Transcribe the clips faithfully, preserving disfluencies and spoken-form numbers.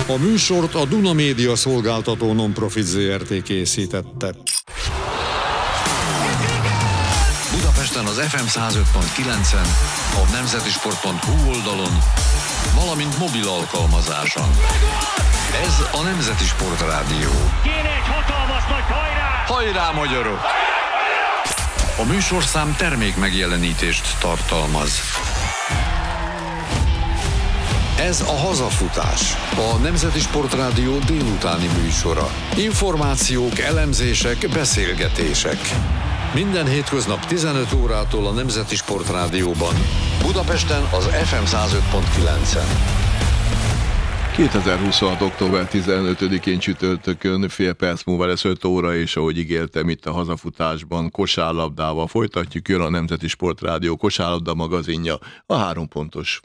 A műsort a Duna Média Szolgáltató Nonprofit zé er té készítette. Budapesten az ef em száz öt pont kilencen, a nemzetisport pont hu oldalon, valamint mobil alkalmazáson. Ez a Nemzeti Sport Rádió. Kéne egy hatalmas nagy hajrá! Hajrá, magyarok! A műsorszám termék megjelenítést tartalmaz. Ez a Hazafutás, a Nemzeti Sport Rádió délutáni műsora. Információk, elemzések, beszélgetések. Minden hétköznap tizenöt órától a Nemzeti Sport Rádióban. Budapesten az ef em száz öt pont kilencen. kétezer-huszonhat. október tizenötödikén csütörtökön fél perc múlva lesz öt óra, és ahogy ígértem, itt a Hazafutásban kosárlabdával folytatjuk, jön a Nemzeti Sport Rádió kosárlabda magazinja, a három pontos.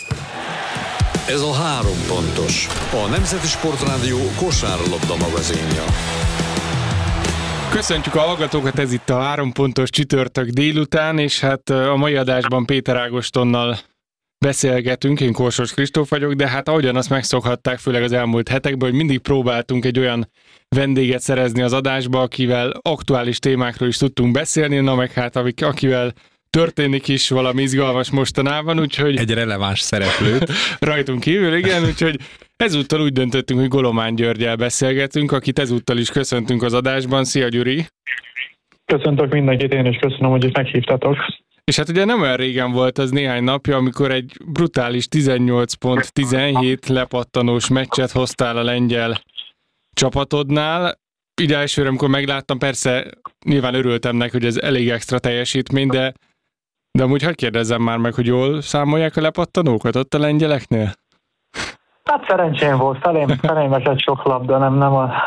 Ez a három pontos, a Nemzeti Sport Rádió kosárlabda magazinja. Köszöntjük a hallgatókat, ez itt a három pontos csütörtök délután, és hát a mai adásban Péter Ágostonnal beszélgetünk, én Korsos Kristóf vagyok, de hát ahogyan azt megszokhatták, főleg az elmúlt hetekben, hogy mindig próbáltunk egy olyan vendéget szerezni az adásba, akivel aktuális témákról is tudtunk beszélni, na meg hát akivel történik is valami izgalmas mostanában, úgyhogy... Egy releváns szereplőt. Rajtunk kívül, igen, úgyhogy ezúttal úgy döntöttünk, hogy Golomán Györggyel beszélgetünk, akit ezúttal is köszöntünk az adásban. Szia, Gyuri! Köszöntök mindenkit, én is köszönöm, hogy itt meghívtatok. És hát ugye nem olyan régen volt az néhány napja, amikor egy brutális tizennyolc pont tizenhét lepattanós meccset hoztál a lengyel csapatodnál. Így elsőre, amikor megláttam, persze nyilván örültem neki, hogy ez elég extra teljesítmény, de De amúgy hadd kérdezzem már meg, hogy jól számolják a lepattanókat ott a lengyeleknél? Hát szerencsém volt, felém, felém esett sok labda, nem, nem a...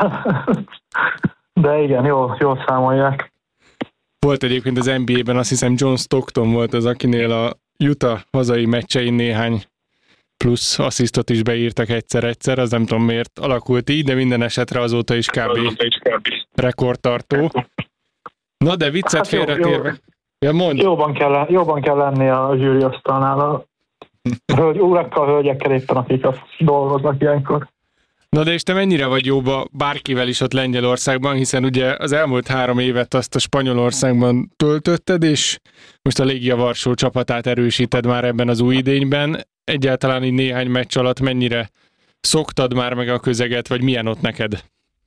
De igen, jól, jól számolják. Volt egyébként az en bé á-ben, azt hiszem John Stockton volt az, akinél a Utah hazai meccsein néhány plusz asszisztot is beírtak egyszer-egyszer, az nem tudom miért alakult így, de minden esetre azóta is kb. Rekordtartó. Na de viccet hát félretérve... Ja, jóban, kell, jóban kell lenni a zsűri asztalnál a hölgy, úrakkal, hölgyekkel éppen, akik azt dolgoznak ilyenkor. Na de és te mennyire vagy jóba bárkivel is ott Lengyelországban, hiszen ugye az elmúlt három évet azt a Spanyolországban töltötted, és most a Legia Varsó csapatát erősíted már ebben az új idényben. Egyáltalán így néhány meccs alatt mennyire szoktad már meg a közeget, vagy milyen ott neked?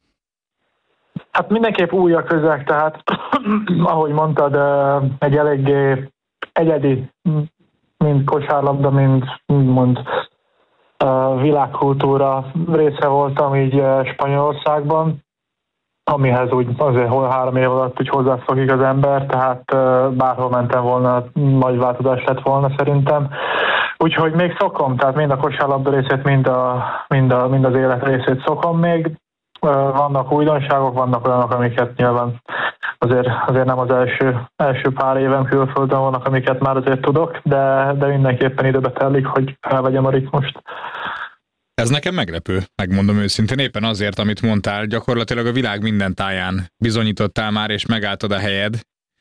Hát mindenképp új a közeg, tehát ahogy mondtad, egy eléggé egyedi, mind kosárlabda, mind mond világkultúra része voltam így Spanyolországban, amihez úgy azért hol három év alatt úgy hozzászokik az ember, tehát bárhol mentem volna, nagy változás lett volna szerintem. Úgyhogy még szokom, tehát mind a kosárlabda részét, mind, a, mind, a, mind az élet részét szokom még. Vannak újdonságok, vannak olyanok, amiket nyilván azért, azért nem az első, első pár évem külföldön vannak, amiket már azért tudok, de, de mindenképpen időbe telik, hogy felvegyem a ritmust. Ez nekem meglepő, megmondom őszintén, éppen azért, amit mondtál, gyakorlatilag a világ minden táján bizonyítottál már, és megálltad a helyed,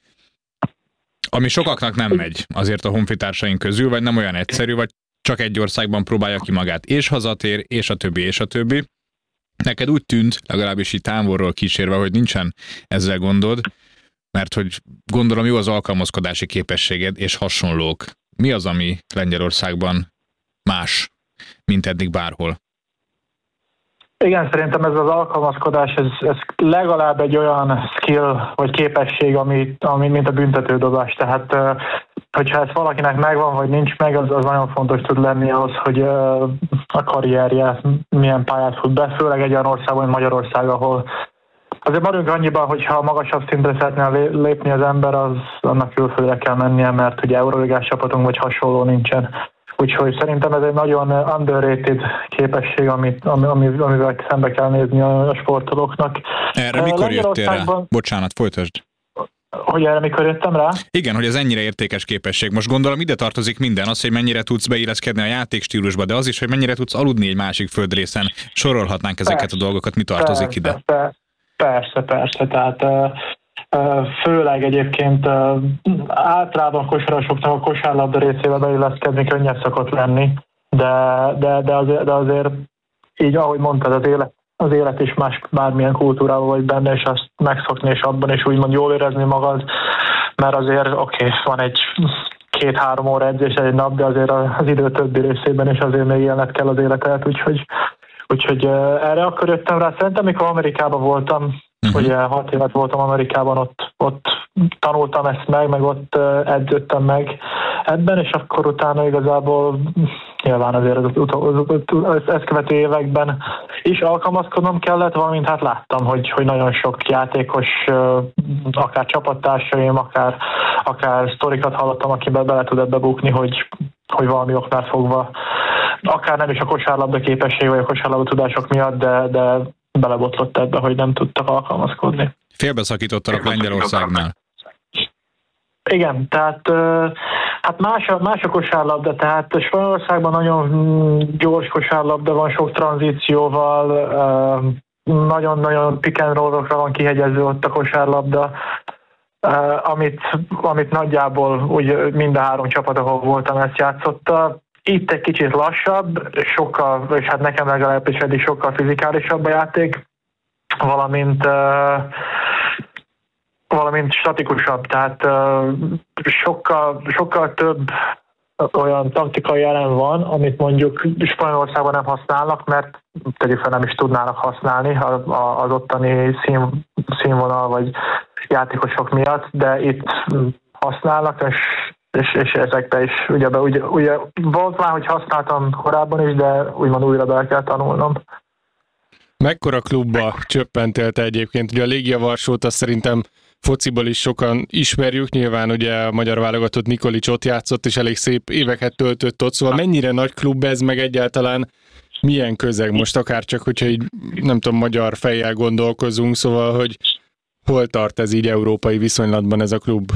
ami sokaknak nem megy azért a honfitársaink közül, vagy nem olyan egyszerű, vagy csak egy országban próbálja ki magát, és hazatér, és a többi, és a többi. Neked úgy tűnt, legalábbis így távolról kísérve, hogy nincsen ezzel gondod, mert hogy gondolom jó az alkalmazkodási képességed és hasonlók. Mi az, ami Lengyelországban más, mint eddig bárhol? Igen, szerintem ez az alkalmazkodás, ez, ez legalább egy olyan skill vagy képesség, ami, ami mint a büntetődobás. Tehát hogyha ez valakinek megvan, vagy nincs meg, az, az nagyon fontos tud lenni ahhoz, hogy a karrierje milyen pályát fut be, főleg egy olyan országban, mint Magyarország, ahol azért maradjunk annyiban, hogyha magasabb szintre szeretne lépni az ember, az annak külföldre kell mennie, mert ugye euróligás csapatunk vagy hasonló nincsen. Úgyhogy szerintem ez egy nagyon underrated képesség, amit, ami, amivel szembe kell nézni a sportolóknak. Erre mikor jöttél rá? Bocsánat, folytasd. Hogy erre mikor jöttem rá? Igen, hogy ez ennyire értékes képesség. Most gondolom ide tartozik minden, az, hogy mennyire tudsz beilleszkedni a játékstílusba, de az is, hogy mennyire tudsz aludni egy másik földrészen. Sorolhatnánk ezeket persze, a dolgokat, mi tartozik persze, ide? Persze, persze, persze. Tehát főleg egyébként általában kosarasoknak a kosárlabda részével beilleszkedni könnyebb szokott lenni, de, de, de, azért, de azért így ahogy mondtad, az élet, az élet is más bármilyen kultúrában vagy benne, és azt megszokni, és abban is úgymond jól érezni magad, mert azért oké, okay, van egy két-három óra edzés egy nap, de azért az idő többi részében is azért még élned kell az életet, úgyhogy, úgyhogy erre akkor jöttem rá. Szerintem, amikor Amerikában voltam, uh-huh. ugye hat évet voltam Amerikában, ott, ott tanultam ezt meg, meg ott edződtem meg ebben, és akkor utána igazából nyilván azért az, az, az ezt követő években is alkalmazkodnom kellett, valamint hát láttam, hogy, hogy nagyon sok játékos, akár csapattársaim, akár, akár sztorikat hallottam, akiben bele tud ebbe bukni, hogy, hogy valami oknál fogva, akár nem is a kosárlabda képesség, vagy a kosárlabda tudások miatt, de, de belebotlott ebbe, hogy nem tudtak alkalmazkodni. Félbeszakítottak Lengyelországnál. Igen, tehát hát más a, más a kosárlabda, tehát Spanyolországban nagyon gyors kosárlabda van, sok tranzícióval, nagyon-nagyon pick and roll-okra van kihegyező ott a kosárlabda, amit, amit nagyjából úgy mind a három csapat, ahol voltam, ezt játszotta. Itt egy kicsit lassabb, sokkal, és hát nekem legalábbis eddig sokkal fizikálisabb a játék, valamint valamint statikusabb, tehát uh, sokkal, sokkal több olyan taktikai elem van, amit mondjuk Spanyolországban nem használnak, mert tegyük fel nem is tudnának használni az ottani szín, színvonal vagy játékosok miatt, de itt használnak, és, és, és ezekbe is ugye, ugye, ugye volt már, hogy használtam korábban is, de úgymond újra be kell tanulnom. Mekkora klubba csöppentél te egyébként? Ugye a Légia Varsót azt szerintem fociból is sokan ismerjük, nyilván ugye a magyar válogatott Nikolic ott játszott, és elég szép éveket töltött ott, szóval mennyire nagy klub ez, meg egyáltalán milyen közeg most, akár csak, hogyha így nem tudom, magyar fejjel gondolkozunk, szóval, hogy hol tart ez így európai viszonylatban ez a klub?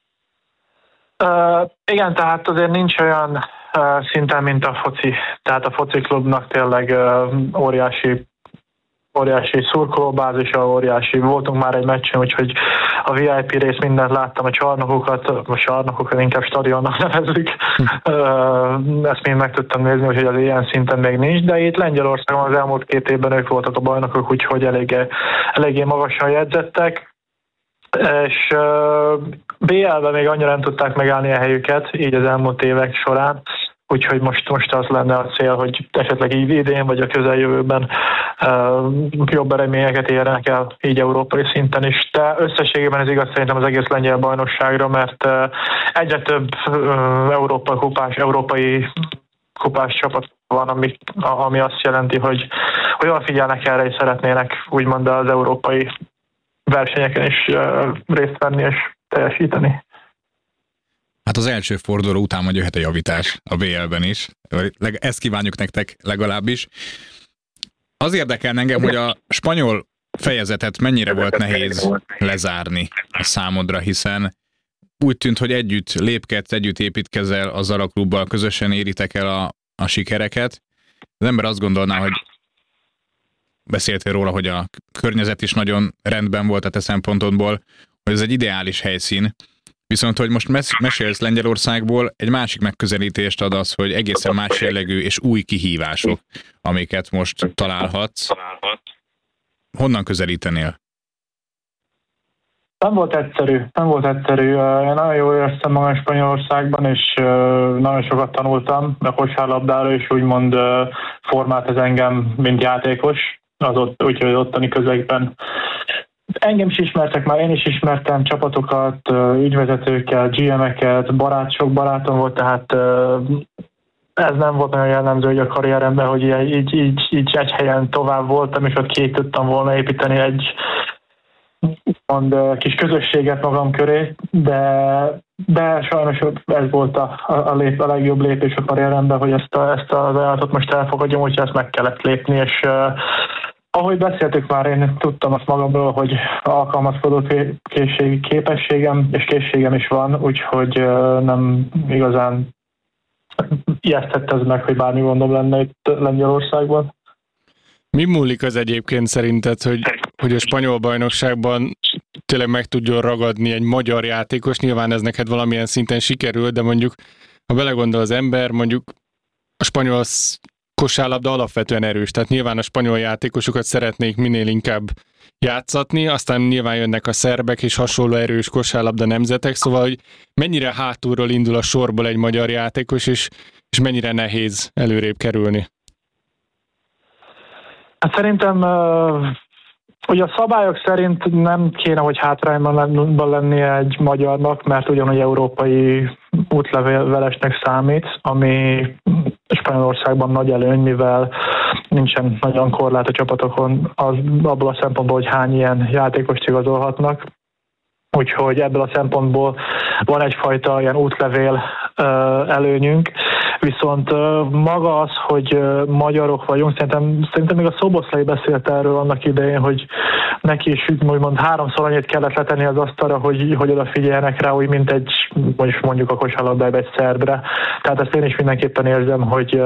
Uh, igen, tehát azért nincs olyan uh, szinten, mint a foci, tehát a foci klubnak tényleg uh, óriási óriási szurkolóbázisa, óriási. Voltunk már egy meccsen, úgyhogy a vé i pé rész mindent láttam, a csarnokokat, a csarnokokat inkább stadionnak nevezzük. Ezt mind meg tudtam nézni, úgyhogy az ilyen szinten még nincs, de itt Lengyelországon az elmúlt két évben ők voltak a bajnokok, úgyhogy eléggé, eléggé magasan jegyzettek. És bé el-ben még annyira nem tudták megállni a helyüket, így az elmúlt évek során. Úgyhogy most, most az lenne a cél, hogy esetleg így idén vagy a közeljövőben uh, jobb eredményeket érnek el így európai szinten is. De összességében ez igaz szerintem az egész lengyel bajnokságra, mert uh, egyre több uh, európai kupás, európai kupás csapat van, ami, ami azt jelenti, hogy olyan figyelnek erre, és szeretnének úgymond az európai versenyeken is uh, részt venni és teljesíteni. Hát az első forduló után majd jöhet a javítás a bé el-ben is. Ezt kívánjuk nektek legalábbis. Az érdekel engem, hogy a spanyol fejezetet mennyire volt nehéz lezárni a számodra, hiszen úgy tűnt, hogy együtt lépkedsz, együtt építkezel azzal a klubbal, közösen éritek el a, a sikereket. Az ember azt gondolná, hogy beszéltél róla, hogy a környezet is nagyon rendben volt a te szempontodból, hogy ez egy ideális helyszín. Viszont, hogy most mesélsz Lengyelországból, egy másik megközelítést ad az, hogy egészen más jellegű és új kihívások, amiket most találhatsz. Honnan közelítenél? Nem volt egyszerű, nem volt egyszerű. Én nagyon jól éreztem magam Spanyolországban, és nagyon sokat tanultam a kosárlabdára, és úgymond formált ez engem, mint játékos, az ott, úgyhogy ottani közegben. Engem is ismertek már, én is ismertem csapatokat, ügyvezetőket, gé em-eket, barát, sok barátom volt, tehát ez nem volt nagyon jellemző, hogy a karrieremben, hogy így, így, így egy helyen tovább voltam, és ott ki tudtam volna építeni egy mond, kis közösséget magam köré, de, de sajnos ez volt a, a, lép, a legjobb lépés a karrieremben, hogy ezt, a, ezt az ajánlatot most elfogadjam, úgyhogy ezt meg kellett lépni, és ahogy beszéltük már, én tudtam azt magamról, hogy alkalmazkodó készség, képességem és készségem is van, úgyhogy nem igazán ijesztett ez meg, hogy bármi gondom lenne itt Lengyelországban. Mi múlik az egyébként szerinted, hogy, hogy a spanyol bajnokságban tényleg meg tudjon ragadni egy magyar játékos? Nyilván ez neked valamilyen szinten sikerül, de mondjuk, ha belegondol az ember, mondjuk a spanyol kosárlabda alapvetően erős, tehát nyilván a spanyol játékosokat szeretnék minél inkább játszatni, aztán nyilván jönnek a szerbek és hasonló erős kosárlabda nemzetek, szóval hogy mennyire hátulról indul a sorból egy magyar játékos, és, és mennyire nehéz előrébb kerülni? Hát szerintem ugye a szabályok szerint nem kéne, hogy hátrányban lennie egy magyarnak, mert ugyanúgy európai útlevelesnek számít, ami Spanyolországban nagy előny, mivel nincsen nagyon korlát a csapatokon az, abból a szempontból, hogy hány ilyen játékost igazolhatnak. Úgyhogy ebből a szempontból van egyfajta ilyen útlevél előnyünk, viszont maga az, hogy magyarok vagyunk, szerintem, szerintem még a Szoboszlai beszélt erről annak idején, hogy neki is úgymond háromszor annyit kellett letenni az asztalra, hogy, hogy odafigyeljenek rá, úgy mint egy, mondjuk a kosárlabdába egy szerbre. Tehát ezt én is mindenképpen érzem, hogy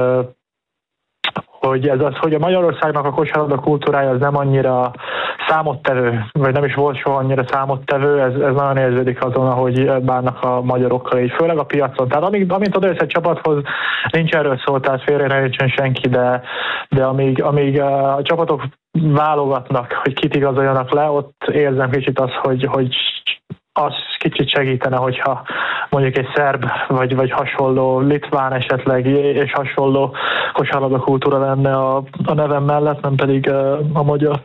hogy ez az, hogy a Magyarországnak a kosárlabda kultúrája az nem annyira számottevő, vagy nem is volt soha annyira számottevő, ez, ez nagyon érződik azon, ahogy bánnak a magyarokkal, így főleg a piacon. Tehát amíg, amint odajössz egy csapathoz, nincs erről szó, tehát félre ne nincsen senki, de, de amíg, amíg a csapatok válogatnak, hogy kit igazoljanak le, ott érzem kicsit az, hogy, hogy az kicsit segítene, hogyha mondjuk egy szerb, vagy, vagy hasonló litván esetleg, és hasonló kosárlabda kultúra lenne a, a nevem mellett, nem pedig a magyar.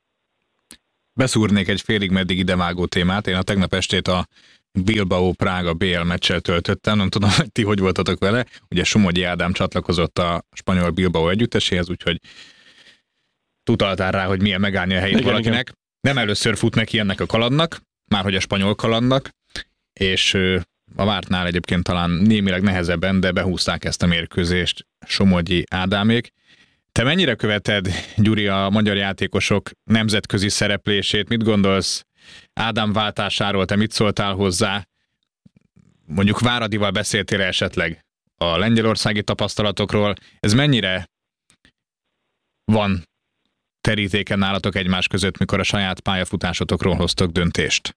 Beszúrnék egy félig meddig idevágó témát. Én a tegnap estét a Bilbao-Prága bé el meccsel töltöttem, nem tudom, hogy ti hogy voltatok vele. Ugye Somogyi Ádám csatlakozott a spanyol Bilbao együtteséhez, úgyhogy utaltál rá, hogy milyen megállni a helyét igen, valakinek. Igen. Nem először fut neki ennek a kalandnak, márhogy a spanyol kalandnak, és a vártnál egyébként talán némileg nehezebben, de behúzták ezt a mérkőzést Somogyi Ádámék. Te mennyire követed, Gyuri, a magyar játékosok nemzetközi szereplését? Mit gondolsz Ádám váltásáról? Te mit szóltál hozzá? Mondjuk Váradival beszéltél esetleg a lengyelországi tapasztalatokról? Ez mennyire van terítéken nálatok egymás között, mikor a saját pályafutásotokról hoztok döntést?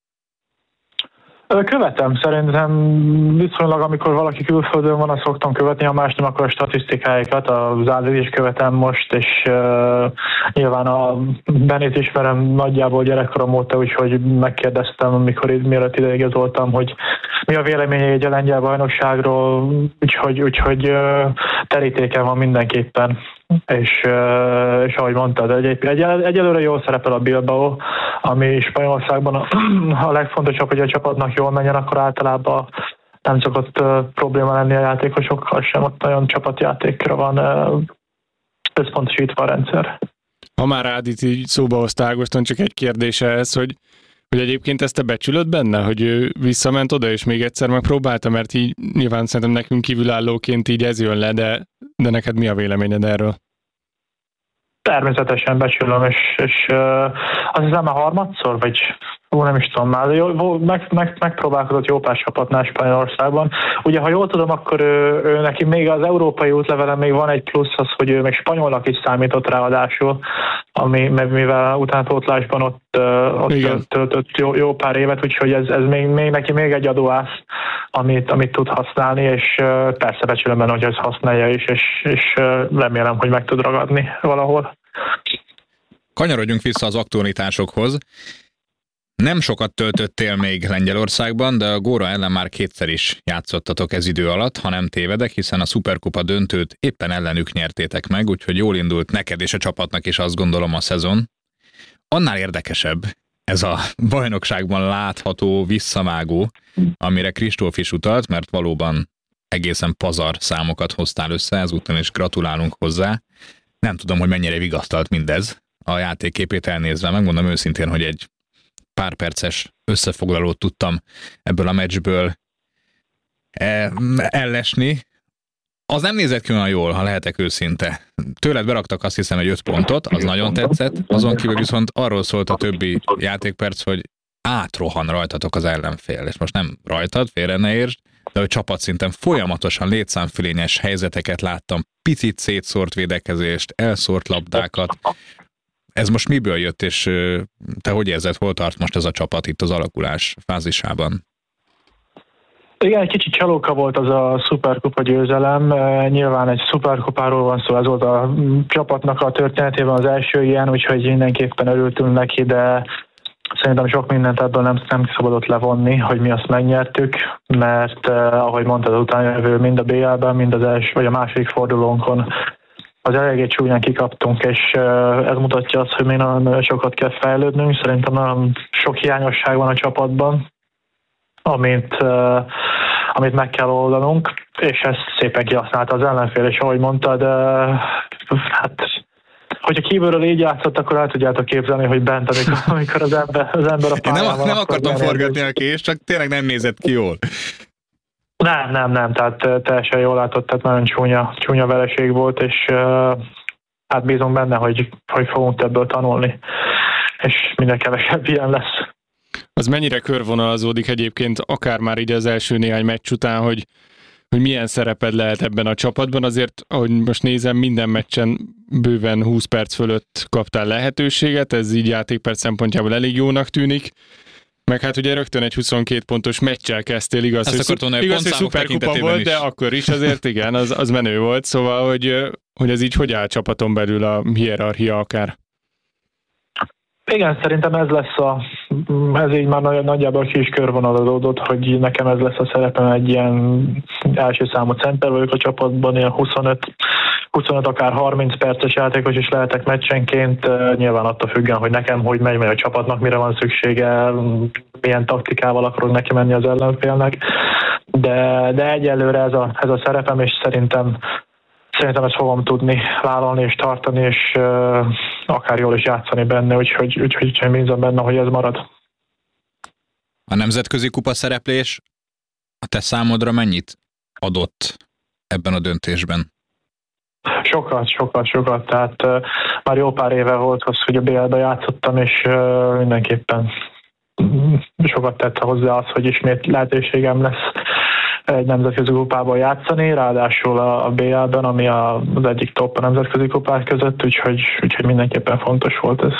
Követem, szerintem viszonylag, amikor valaki külföldön van, azt szoktam követni, ha más nem, akkor a statisztikáikat, az Ádit is követem most, és uh, nyilván a Benét ismerem nagyjából gyerekkorom óta, úgyhogy megkérdeztem, amikor mielőtt ide igazoltam, hogy mi a véleménye egy a lengyel bajnokságról, úgyhogy, úgyhogy uh, terítéken van mindenképpen. És, uh, és ahogy mondtad, egy, egy, egyelőre jól szerepel a Bilbao, ami Spanyolországban a, a legfontosabb, hogy a csapatnak jól menjen, akkor általában nem szokott uh, probléma lenni a játékosokkal sem, ott nagyon csapatjátékra van uh, összpontosítva a rendszer. Ha már Ádit így szóba hozta Ágoston, csak egy kérdése ez, hogy, hogy egyébként ezt te becsülöd benne, hogy ő visszament oda, és még egyszer megpróbálta, mert így nyilván szerintem nekünk kívülállóként így ez jön le, de, de neked mi a véleményed erről? Természetesen becsülöm, és, és uh, azt hiszem a harmadszor, vagy ó, nem is tudom már, jó, meg, meg, megpróbálkozott jó pár csapatnál Spanyolországban. Ugye, ha jól tudom, akkor ő, ő neki még az európai útlevelen még van egy plusz az, hogy ő még spanyolnak is számított ráadásul, ami, mivel utánpótlásban ott, ott töltött jó, jó pár évet, úgyhogy ez, ez még, még neki még egy adóász, amit, amit tud használni, és persze becsülöm benne, hogy ez használja is, és, és remélem, hogy meg tud ragadni valahol. Kanyarodjunk vissza az aktualitásokhoz. Nem sokat töltöttél még Lengyelországban, de a Góra ellen már kétszer is játszottatok ez idő alatt, ha nem tévedek, hiszen a Szuperkupa döntőt éppen ellenük nyertétek meg, úgyhogy jól indult neked és a csapatnak is, azt gondolom, a szezon. Annál érdekesebb ez a bajnokságban látható visszavágó, amire Kristóf is utalt, mert valóban egészen pazar számokat hoztál össze, ezúttal is gratulálunk hozzá. Nem tudom, hogy mennyire vigasztalt mindez a játékképét elnézve. Megmondom őszintén, hogy egy pár perces összefoglalót tudtam ebből a meccsből ellesni. Az nem nézett ki olyan jól, ha lehetek őszinte. Tőled beraktak azt hiszem egy öt pontot, az nagyon tetszett, azon kívül viszont arról szólt a többi játékperc, hogy átrohan rajtatok az ellenfél, és most nem rajtad, félre ne értsd, de hogy csapatszinten folyamatosan létszámfölényes helyzeteket láttam, picit szétszórt védekezést, elszórt labdákat. Ez most miből jött, és te hogy érzed, hol tart most ez a csapat itt az alakulás fázisában? Igen, egy kicsit csalóka volt az a szuperkupa győzelem. Nyilván egy szuperkupáról van szó, ez volt a csapatnak a történetében az első ilyen, úgyhogy mindenképpen örültünk neki, de szerintem sok mindent ebből nem, nem szabadott levonni, hogy mi azt megnyertük, mert ahogy mondtad, az utánjövő mind a bé el-ben, mind az első vagy a második fordulónkon az eléggé csúnyán kikaptunk, és ez mutatja azt, hogy még nagyon sokat kell fejlődnünk. Szerintem nagyon sok hiányosság van a csapatban, amit, amit meg kell oldanunk, és ezt szépen kihasználta az ellenfél, és ahogy mondtad, hát hogyha kívülről így játszott, akkor el tudjátok képzelni, hogy bent, amikor, amikor az, ember, az ember a pályán nem, van. nem akartam forgatni a kést, csak tényleg nem nézett ki jól. Nem, nem, nem, tehát teljesen jól látott, tehát nagyon csúnya, csúnya vereség volt, és uh, hát bízom benne, hogy, hogy fogunk ebből tanulni, és minden kevesebb ilyen lesz. Az mennyire körvonalazódik egyébként, akár már így az első néhány meccs után, hogy, hogy milyen szereped lehet ebben a csapatban, azért, ahogy most nézem, minden meccsen bőven húsz perc fölött kaptál lehetőséget, ez így játékperc szempontjából elég jónak tűnik. Meg hát ugye rögtön egy huszonkét pontos meccsel kezdtél, igaz, Ezt hogy, akartam, szu- igaz, hogy szuperkupa volt, is. De akkor is azért igen, az, az menő volt, szóval, hogy, hogy ez így hogy áll csapaton belül a hierarchia akár? Igen, szerintem ez lesz a, ez így már nagy, nagyjából ki is körvonalazódott, hogy nekem ez lesz a szerepem, egy ilyen első számú center vagyok a csapatban, ilyen huszonöt, huszonöt akár harminc perces játékos is lehetek meccsenként, nyilván attól függően, hogy nekem hogy megy, meg a csapatnak mire van szüksége, milyen taktikával akarok neki menni az ellenfélnek, de, de egyelőre ez a, ez a szerepem, és szerintem Szerintem ezt fogom tudni vállalni és tartani, és uh, akár jól is játszani benne, úgyhogy, úgyhogy, úgyhogy bízom benne, hogy ez marad. A nemzetközi kupa szereplés a te számodra mennyit adott ebben a döntésben? Sokat, sokat, sokat. Tehát uh, már jó pár éve volt az, hogy a bé el-ben játszottam, és uh, mindenképpen sokat tett hozzá az, hogy ismét lehetőségem lesz egy nemzetközi kupában játszani, ráadásul a bé el-ben, ami az egyik top a nemzetközi kupák között, úgyhogy, úgyhogy mindenképpen fontos volt ez.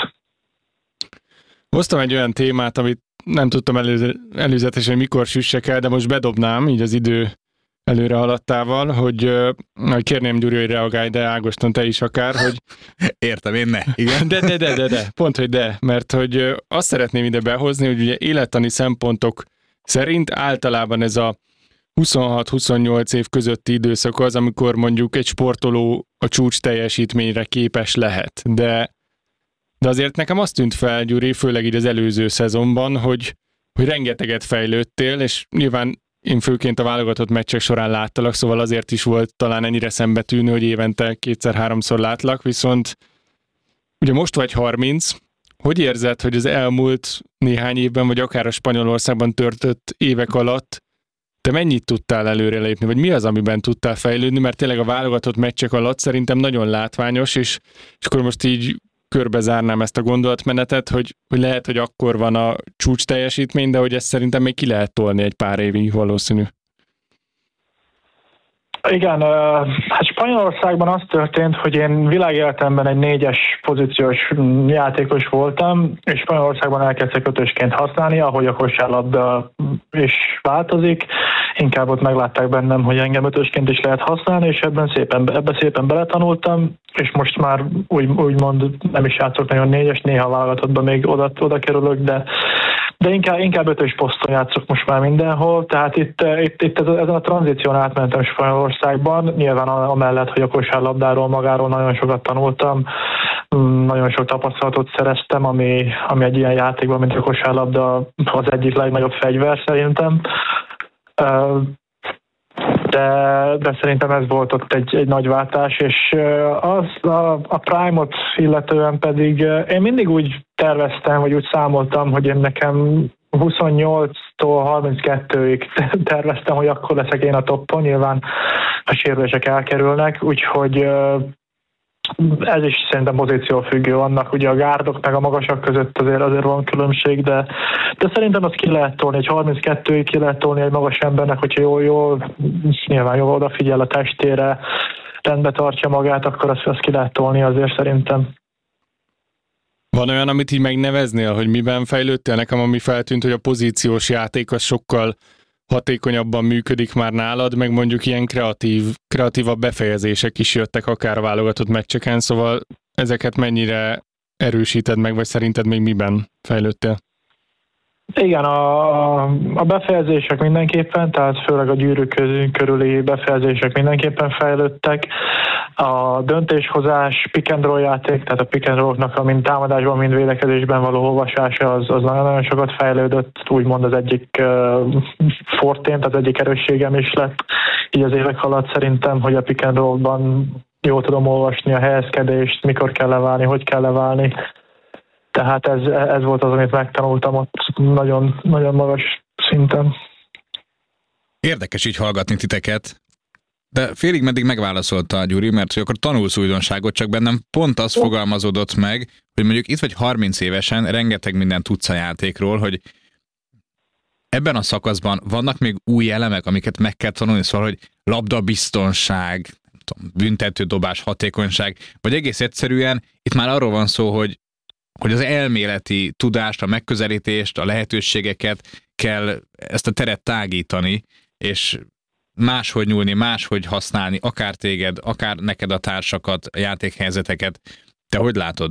Hoztam egy olyan témát, amit nem tudtam előze, előzetesen, hogy mikor süssek el, de most bedobnám, így az idő előre haladtával, hogy, hogy kérném Gyuri, hogy reagálj, de Ágoston te is akár, hogy... Értem, én ne. Igen? De, de, de, de, de, pont, hogy de, mert hogy azt szeretném ide behozni, hogy ugye élettani szempontok szerint általában ez a huszonhat-huszonnyolc év közötti időszak az, amikor mondjuk egy sportoló a csúcs teljesítményre képes lehet. De, de azért nekem azt tűnt fel, Gyuri, főleg így az előző szezonban, hogy, hogy rengeteget fejlődtél, és nyilván én főként a válogatott meccsek során láttalak, szóval azért is volt talán ennyire szembetűnő, hogy évente kétszer-háromszor látlak, viszont ugye most vagy harminc, hogy érzed, hogy az elmúlt néhány évben, vagy akár a Spanyolországban töltött évek alatt te mennyit tudtál előrelépni, vagy mi az, amiben tudtál fejlődni, mert tényleg a válogatott meccsek alatt szerintem nagyon látványos, és, és akkor most így körbezárnám ezt a gondolatmenetet, hogy, hogy lehet, hogy akkor van a csúcs teljesítmény, de hogy ezt szerintem még ki lehet tolni egy pár évig valószínű. Igen, hát Spanyolországban az történt, hogy én világéletemben egy négyes pozíciós játékos voltam, és Spanyolországban elkezdtek ötösként használni, ahogy a kosárlabda is változik. Inkább ott meglátták bennem, hogy engem ötösként is lehet használni, és ebben szépen, ebben szépen beletanultam, és most már úgy, úgymond nem is játszok nagyon négyes, néha válogatottban még oda, oda kerülök, de De inkább, inkább ötös poszton játszok most már mindenhol, tehát itt, itt, itt ezen a tranzíción átmentem Spanyolországban, nyilván amellett, hogy a kosárlabdáról magáról nagyon sokat tanultam, nagyon sok tapasztalatot szereztem, ami, ami egy ilyen játékban, mint a kosárlabda, az egyik legnagyobb fegyver szerintem. De, de szerintem ez volt ott egy, egy nagy váltás, és az a, a Prime-ot illetően pedig én mindig úgy terveztem, vagy úgy számoltam, hogy én nekem huszonnyolctól harminckettőig terveztem, hogy akkor leszek én a toppon, nyilván a sérülések elkerülnek, úgyhogy ez is szerintem pozíciófüggő annak, ugye a gárdok meg a magasak között azért, azért van különbség, de, de szerintem azt ki lehet tolni, egy harminckettőig ki lehet tolni egy magas embernek, hogyha jól, jól nyilván jól odafigyel a testére, rendbe tartja magát, akkor azt, azt ki lehet tolni azért szerintem. Van olyan, amit így megneveznél, hogy miben fejlődtél? Nekem ami feltűnt, hogy a pozíciós játék az sokkal hatékonyabban működik már nálad, meg mondjuk ilyen kreatív, kreatívabb befejezések is jöttek akár a válogatott meccseken, szóval ezeket mennyire erősíted meg, vagy szerinted még miben fejlődtél? Igen, a, a befejezések mindenképpen, tehát főleg a gyűrűk körüli befejezések mindenképpen fejlődtek. A döntéshozás, pick and roll játék, tehát a pick and rolloknak a mind támadásban, mind védekezésben való olvasása, az, az nagyon-nagyon sokat fejlődött, úgymond az egyik uh, fortén, tehát az egyik erősségem is lett. Így az évek alatt szerintem, hogy a pick and rollban jól tudom olvasni a helyezkedést, mikor kell leválni, hogy kell leválni. Tehát ez, ez volt az, amit megtanultam ott nagyon, nagyon magas szinten. Érdekes így hallgatni titeket, de félig meddig megválaszolta a Gyuri, mert hogy akkor tanulsz újdonságot, csak bennem pont az fogalmazódott meg, hogy mondjuk itt vagy harminc évesen, rengeteg mindent tudsz a játékról, hogy ebben a szakaszban vannak még új elemek, amiket meg kell tanulni, szóval, hogy labdabiztonság, nem tudom, büntetődobás, hatékonyság, vagy egész egyszerűen itt már arról van szó, hogy hogy az elméleti tudást, a megközelítést, a lehetőségeket kell ezt a teret tágítani, és máshogy nyúlni, máshogy használni, akár téged, akár neked a társakat, a játékhelyzeteket. Te hogy látod?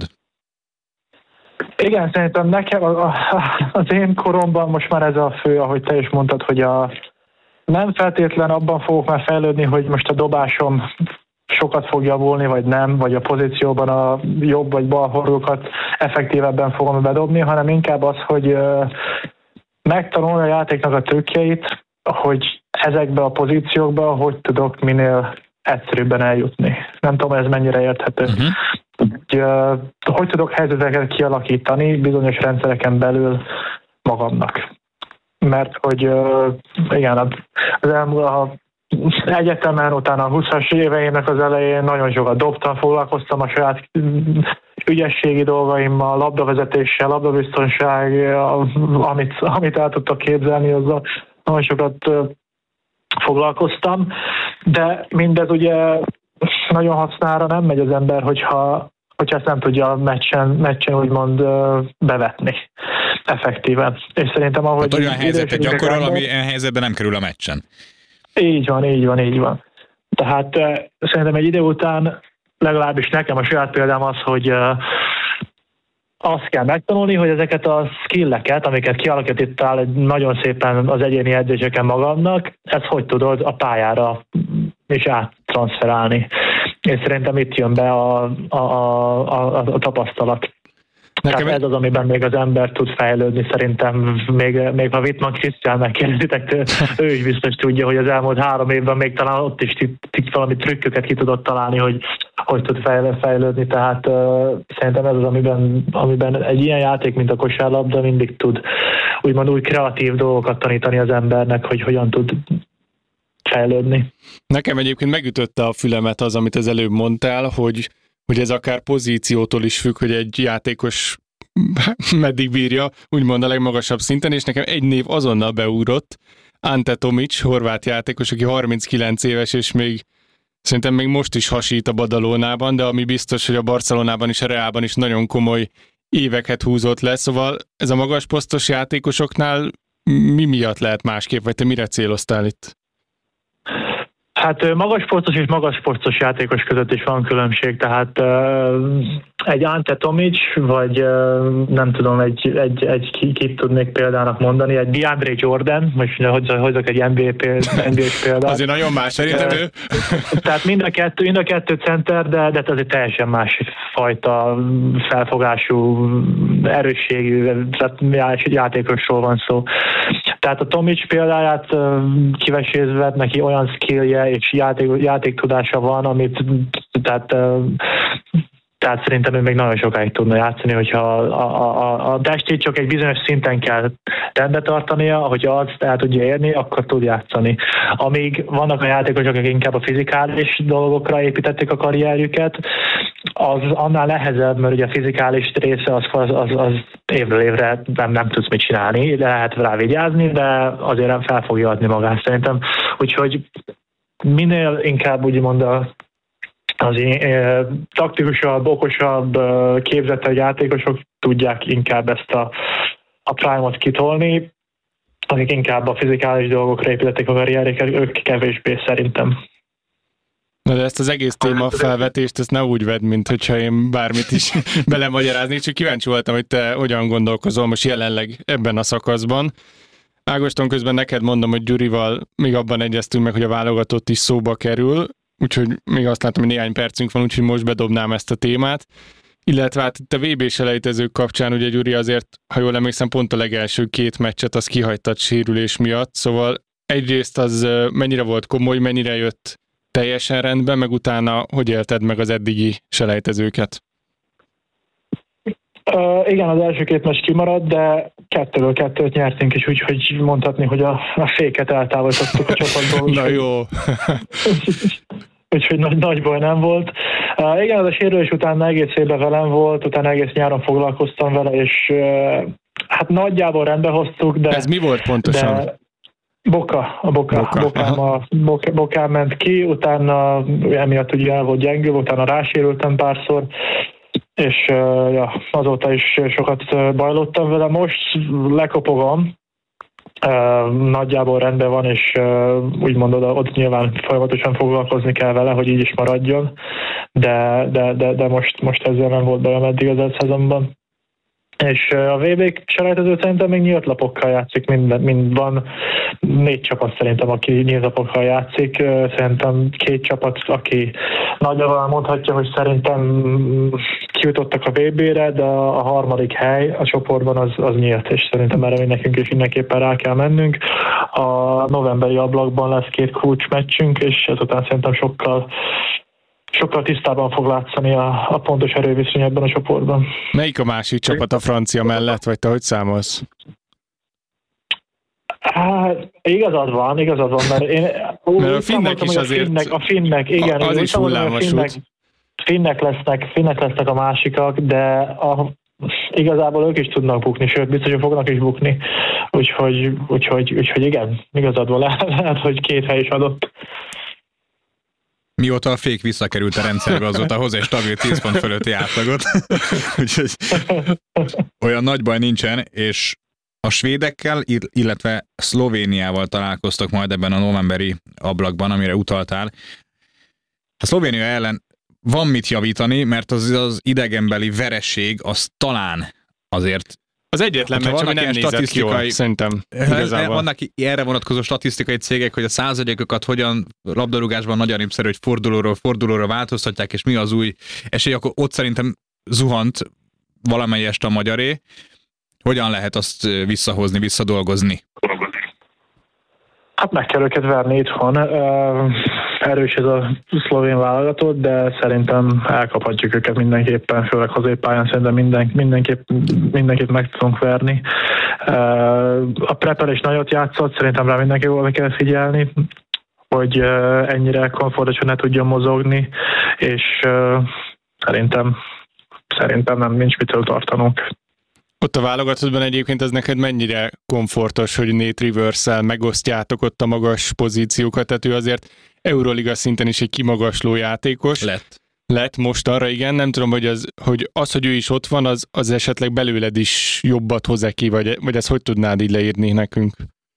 Igen, szerintem nekem az én koromban most már ez a fő, ahogy te is mondtad, hogy a nem feltétlen abban fogok már fejlődni, hogy most a dobásom sokat fog javulni, vagy nem, vagy a pozícióban a jobb vagy bal horgokat effektívebben fogom bedobni, hanem inkább az, hogy megtanulni a játéknak a trükkjeit, hogy ezekbe a pozíciókba hogy tudok minél egyszerűbben eljutni. Nem tudom, ez mennyire érthető. Uh-huh. Hogy, hogy tudok helyzeteket kialakítani bizonyos rendszereken belül magamnak. Mert hogy igen, az elmúlt egyetemen, utána a huszas éveimnek az elején nagyon sokat dobtam, foglalkoztam a saját ügyességi dolgaimmal, labdavezetéssel, labdabiztonság, amit, amit el tudtak képzelni, azzal nagyon sokat foglalkoztam, de mindez ugye nagyon hasznára nem megy az ember, hogyha, hogyha ezt nem tudja a meccsen, meccsen úgymond bevetni effektíven. És szerintem ahogy... Hát olyan helyzetet gyakorol, ami ilyen helyzetben nem kerül a meccsen. Így van, így van, így van. Tehát uh, szerintem egy idő után, legalábbis nekem a saját példám az, hogy uh, azt kell megtanulni, hogy ezeket a skilleket, amiket kialakítottál nagyon szépen az egyéni edzéseken magadnak, ezt hogy tudod a pályára is áttranszferálni. És szerintem itt jön be a, a, a, a, a tapasztalat. Nekem ez az, amiben még az ember tud fejlődni, szerintem még, még ha Wittmann Krisztián megkérdezitek, ő is biztos tudja, hogy az elmúlt három évben még talán ott is t- t- valami trükköket ki tudott találni, hogy hogy tud fejlődni, tehát uh, szerintem ez az, amiben, amiben egy ilyen játék, mint a kosárlabda mindig tud úgymond új kreatív dolgokat tanítani az embernek, hogy hogyan tud fejlődni. Nekem egyébként megütötte a fülemet az, amit az előbb mondtál, hogy hogy ez akár pozíciótól is függ, hogy egy játékos meddig bírja, úgymond a legmagasabb szinten, és nekem egy név azonnal beugrott, Ante Tomic, horvát játékos, aki harminckilenc éves, és még szerintem még most is hasít a Badalonában, de ami biztos, hogy a Barcelonában és a Realban is nagyon komoly éveket húzott le, szóval ez a magas posztos játékosoknál mi miatt lehet másképp, vagy te mire céloztál itt? Hát magas posztos és magas posztos játékos között is van különbség, tehát uh, egy Ante Tomic, vagy uh, nem tudom, egy, egy, egy ki, kit tudnék példának mondani, egy DeAndre Jordan, most hozzak egy en bé á példát. Azért nagyon más szerintem ő. Tehát mind a kettő, mind a kettő center, de, de ez egy teljesen más fajta felfogású, erősségű játékosról van szó. Tehát a Tomic példáját kivesézve, neki olyan skillje és játék, játéktudása van, amit tehát, tehát szerintem ő még nagyon sokáig tudna játszani, hogyha a, a, a testét csak egy bizonyos szinten kell rendbe tartania, hogyha azt el tudja érni, akkor tud játszani. Amíg vannak a játékosok, akik inkább a fizikális dolgokra építették a karrierjüket, az annál nehezebb, mert ugye a fizikális része az, az, az, az évről évre nem, nem tudsz mit csinálni, de lehet rá vigyázni, de azért fel fogja adni magát szerintem. Úgyhogy minél inkább úgymond a, az e, taktikusabb, okosabb, képzettebb játékosok tudják inkább ezt a, a prime-ot kitolni. akik inkább a fizikális dolgokra építették a karrierjéket, ők kevésbé szerintem. Na de ezt az egész téma felvetést, ezt ne úgy vedd, mint hogyha én bármit is belemagyaráznék, csak kíváncsi voltam, hogy te hogyan gondolkozol most jelenleg ebben a szakaszban. Ágoston, közben neked mondom, hogy Gyurival még abban egyeztünk meg, hogy a válogatott is szóba kerül, úgyhogy még azt látom, hogy néhány percünk van, úgyhogy most bedobnám ezt a témát. Illetve hát itt a vé bé-selejtezők kapcsán ugye Gyuri azért, ha jól emlékszem, pont a legelső két meccset az kihagytad sérülés miatt, szóval egyrészt az mennyire volt komoly, mennyire jött teljesen rendben, meg utána hogy élted meg az eddigi selejtezőket? Uh, igen, az első két meccs kimaradt, de kettőről kettőt nyertünk is, úgyhogy mondhatni, hogy a, a féket eltávolítottuk a csapatból. Na jó. Úgyhogy nagy, nagy baj nem volt. Uh, igen, az a sérülés után egész évben velem volt, utána egész nyáron foglalkoztam vele, és uh, hát nagyjából rendbe hoztuk, de... Ez mi volt pontosan? De, Boka, a boka, boka. Bokám, a, boka, bokám ment ki, utána emiatt ugye el volt gyengül, utána rásérültem párszor, és uh, ja, azóta is sokat bajlottam vele. Most lekopogom, uh, nagyjából rendben van, és uh, úgymond oda, ott nyilván folyamatosan foglalkozni kell vele, hogy így is maradjon, de, de, de, de most, most ezzel nem volt bajom eddig az egy szezonban. És a vé bé-selejtező szerintem még nyílt lapokkal játszik, minden, mind van négy csapat szerintem, aki nyílt lapokkal játszik. Szerintem két csapat, aki nagyjából mondhatja, hogy szerintem kijutottak a vé bé-re, de a harmadik hely a csoportban az, az nyílt, és szerintem erre mi nekünk is mindenképpen rá kell mennünk. A novemberi ablakban lesz két kulcsmeccsünk, és ezután szerintem sokkal sokkal tisztában fog látszani a, a pontos erőviszony ebben a csoportban. Melyik a másik csapat a francia mellett, vagy te hogy számolsz? Hát, igazad van, igazad van, mert én úgy mert a finnek is a azért... Finnek, a finnek, igen, az is hullámos finnek, finnek, lesznek, finnek lesznek a másikak, de a, igazából ők is tudnak bukni, sőt, biztos, hogy fognak is bukni. Úgyhogy, úgyhogy, úgyhogy igen, igazad van, lehet, lehet, hogy két hely is adott. Mióta a fék visszakerült a rendszerbe, azóta hoz egy stabil tíz pont fölötti átlagot. Úgyhogy olyan nagy baj nincsen, és a svédekkel, illetve Szlovéniával találkoztok majd ebben a novemberi ablakban, amire utaltál. A Szlovénia ellen van mit javítani, mert az, az idegenbeli vereség az talán azért... Az egyetlen meccs, ami nem nézett ki jól, szerintem. Igazából. Vannak erre vonatkozó statisztikai cégek, hogy a százalékokat hogyan labdarúgásban nagyon népszerű, hogy fordulóról fordulóra változtatják, és mi az új esély, akkor ott szerintem zuhant valamelyest a magyaré. Hogyan lehet azt visszahozni, visszadolgozni? Hát meg kell őket verni itthon. Erős ez a szlovén válogatott, de szerintem elkaphatjuk őket mindenképpen, főleg hazépályán szerintem minden, mindenképp, mindenképp meg tudunk verni. A Prepel is nagyot játszott, szerintem rá mindenki jól kell figyelni, hogy ennyire komfortosan ne tudjon mozogni, és szerintem, szerintem nem nincs mitől tartanunk. Ott a válogatottban egyébként ez neked mennyire komfortos, hogy Nate Rivers-szel megosztjátok ott a magas pozíciókat, tehát ő azért Euroliga szinten is egy kimagasló játékos. Lett. Lett most arra, igen, nem tudom, hogy az, hogy, az, hogy ő is ott van, az, az esetleg belőled is jobbat hoz-e ki, vagy, vagy ezt hogy tudnád így leírni nekünk?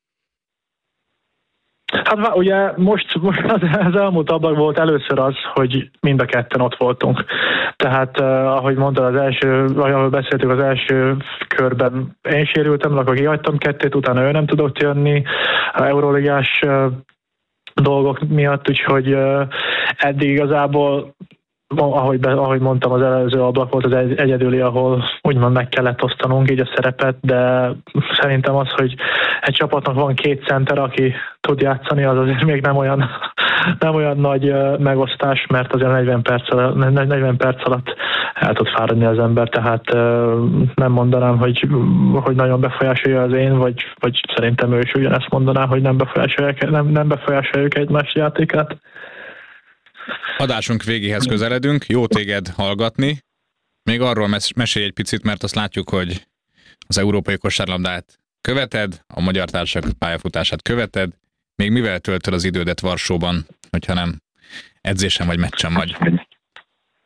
Hát ugye most, most az elmúlt ablak volt először az, hogy mind a ketten ott voltunk. Tehát eh, ahogy mondtad, az első, ahogy beszéltük az első körben, én sérültem, akkor kihagytam kettőt, utána ő nem tudott jönni a euroligás eh, dolgok miatt, úgyhogy eh, eddig igazából ahogy, be, ahogy mondtam, az előző ablak volt az egyedüli, ahol úgymond meg kellett osztanunk így a szerepet, de szerintem az, hogy egy csapatnak van két center, aki tud játszani, az azért még nem olyan, nem olyan nagy megosztás, mert azért negyven perc, negyven perc alatt el tud fáradni az ember, tehát nem mondanám, hogy, hogy nagyon befolyásolja az én, vagy, vagy szerintem ő is ugyanezt mondaná, hogy nem befolyásolják, nem, nem befolyásoljuk egymás játékát. Adásunk végéhez közeledünk, jó téged hallgatni. Még arról mes- mesélj egy picit, mert azt látjuk, hogy az európai kosárlabdát követed, a magyar társak pályafutását követed. Még mivel töltöd az idődet Varsóban, hogyha nem edzésen vagy meccsen vagy?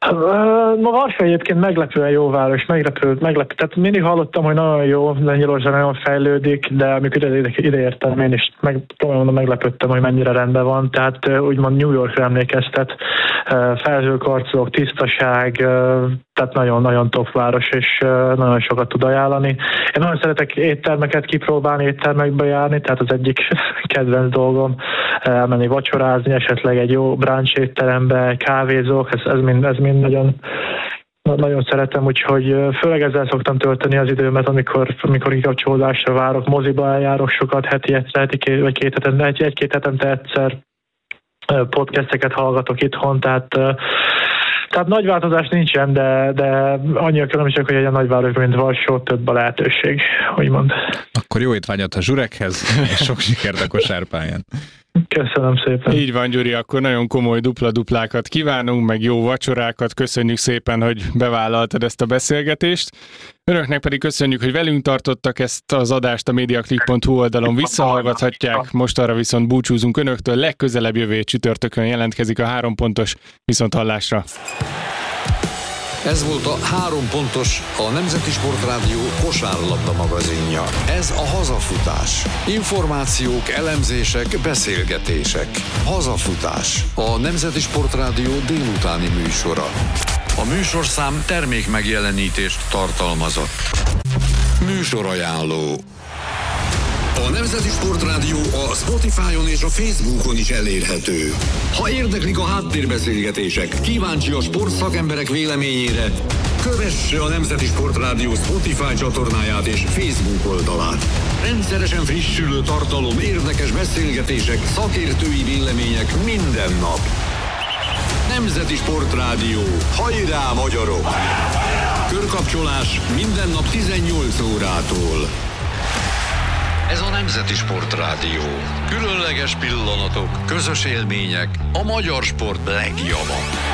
Ma Varsó egyébként meglepően jó város, meglepő, meglepő. Tehát mindig hallottam, hogy nagyon jó, Lengyelország nagyon fejlődik, de amikor ide, ide értem, én is meg, mondom, meglepődtem, hogy mennyire rendben van. Tehát úgymond New Yorkra emlékeztet, felhőkarcolók, tisztaság, tehát nagyon-nagyon top város, és nagyon sokat tud ajánlani. Én nagyon szeretek éttermeket kipróbálni, éttermekbe járni, tehát az egyik kedvenc dolgom elmenni vacsorázni, esetleg egy jó brunch étterembe, kávézók, ez, ez mind, ez mind nagyon, nagyon szeretem, úgyhogy főleg ezzel szoktam tölteni az időmet, amikor, amikor kikapcsolódásra várok, moziba eljárok sokat, heti egyszer, heti vagy két hetente, egy, egy-két hetente egyszer podcasteket hallgatok itthon, tehát Tehát nagy változás nincsen, de, de annyi a különbség, hogy egy nagy város, mint Varsó, több a lehetőség, úgymond. Akkor jó étvágyat a zsurekhez, és sok sikert a kosárpályán. Köszönöm szépen. Így van, Gyuri, akkor nagyon komoly dupla-duplákat kívánunk, meg jó vacsorákat. Köszönjük szépen, hogy bevállaltad ezt a beszélgetést. Önöknek pedig köszönjük, hogy velünk tartottak, ezt az adást a mediaclick pont hu oldalon visszahallgathatják. Most arra viszont búcsúzunk önöktől, legközelebb jövő csütörtökön jelentkezik a három pontos, viszont hallásra. Ez volt a Három pontos, a Nemzeti Sportrádió kosárlabda magazinja. Ez a hazafutás. Információk, elemzések, beszélgetések. Hazafutás. A Nemzeti Sportrádió délutáni műsora. A műsorszám termék megjelenítést tartalmazott. Műsorajánló. A Nemzeti Sportrádió a Spotify-on és a Facebookon is elérhető. Ha érdeklik a háttérbeszélgetések, kíváncsi a sportszakemberek véleményére, kövesse a Nemzeti Sportrádió Spotify csatornáját és Facebook oldalát. Rendszeresen frissülő tartalom, érdekes beszélgetések, szakértői vélemények minden nap. Nemzeti Sportrádió. Hajrá, magyarok! Körkapcsolás minden nap tizennyolc órától. Ez a Nemzeti Sportrádió. Különleges pillanatok, közös élmények, a magyar sport legjava.